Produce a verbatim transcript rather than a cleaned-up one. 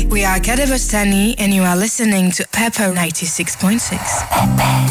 We are Kadebostani and you are listening to Pepper ninety-six point six.